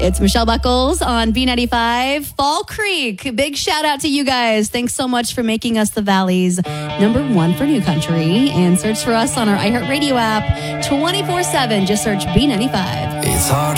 It's Michelle Buckles on B95. Fall Creek, big shout out to you guys. Thanks so much for making us the Valley's #1 for new country. And search for us on our iHeartRadio app 24/7. Just search B95. It's hard.